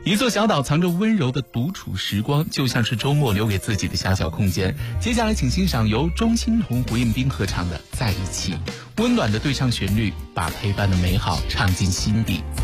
一座小岛藏着温柔的独处时光，就像是周末留给自己的狭小空间。接下来请欣赏由钟欣桐、胡彦斌合唱的《在一起》，温暖的对唱旋律，把陪伴的美好唱进心底。